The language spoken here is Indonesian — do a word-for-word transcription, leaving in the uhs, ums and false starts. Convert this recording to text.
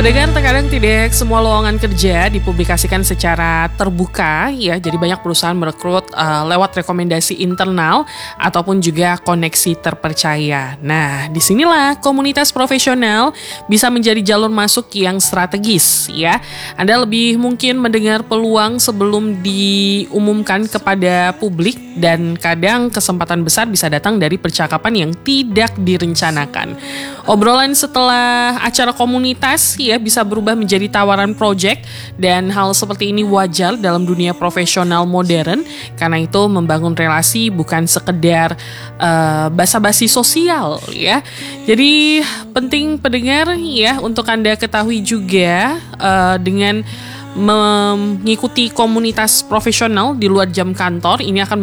Pendengar, terkadang tidak semua lowongan kerja dipublikasikan secara terbuka ya. Jadi banyak perusahaan merekrut uh, lewat rekomendasi internal ataupun juga koneksi terpercaya. Nah, disinilah komunitas profesional bisa menjadi jalur masuk yang strategis ya. Anda lebih mungkin mendengar peluang sebelum diumumkan kepada publik, dan kadang kesempatan besar bisa datang dari percakapan yang tidak direncanakan. Obrolan setelah acara komunitas ya bisa berubah menjadi tawaran project, dan hal seperti ini wajar dalam dunia profesional modern. Karena itu membangun relasi bukan sekedar uh, basa-basi sosial ya. Jadi penting pendengar ya untuk Anda ketahui juga uh, dengan mengikuti komunitas profesional di luar jam kantor ini akan